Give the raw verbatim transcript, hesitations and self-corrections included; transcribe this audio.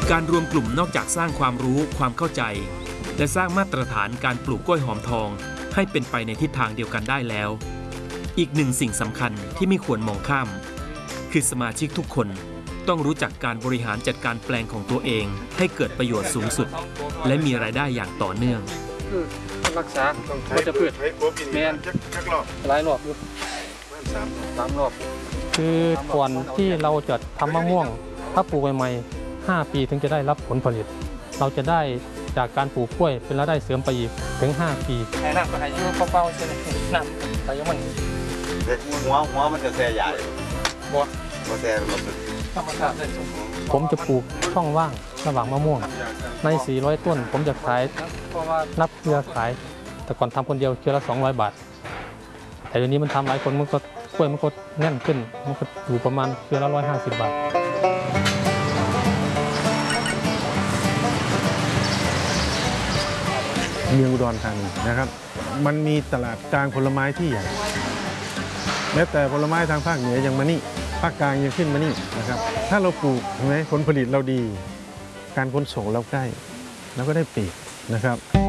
การรวมกลุ่มนอกจากสร้างความรู้ความเข้าใจและสร้างมาตรฐานการปลูกกล้วยหอมทองให้เป็นไปในทิศทางเดียวกันได้แล้วอีกหนึ่งสิ่งสำคัญที่ไม่ควรมองข้ามคือสมาชิกทุกคนต้องรู้จักการบริหารจัดการแปลงของตัวเองให้เกิดประโยชน์สูงสุดและมีรายได้อย่างต่อเนื่องรักษาก็จะพืชแมนหลายรอบอยู่สามรอบคือก่อนที่เราจะทำมะม่วงถ้าปลูกใหม่ๆห้าปีถึงจะได้รับผลผลิตเราจะได้จากการปลูกกล้วยเป็นรายได้เสริมไปอีกถึงห้าปีให้น้ำก็ให้ยืมเบาๆใช่ไหมน้ำแต่ยังมันหัวหัวมันจะแซ่ใหญ่บ่บ่แซ่มันธรรมชาติได้สมผมจะปลูกช่องว่างระหว่างมะม่วงในสี่ร้อยต้นผมจะขายนับเครือขายแต่ก่อนทำคนเดียวเครือละสองร้อยบาทแต่เดี๋ยวนี้มันทำหลายคนมันก็กล้วยมันก็แน่นขึ้นมันก็อยู่ประมาณเครือละร้อยห้าสิบบาทเมืองอุดรธานีนะครับมันมีตลาดกลางผลไม้ที่ใหญ่แม้แต่ผลไม้ทางภาคเหนือยังมานี่ภาคกลางยังขึ้นมานี่นะครับถ้าเราปลูกเห็นไหมผลผลิตเราดีการขนส่งเราใกล้เราก็ได้เปรียบนะครับ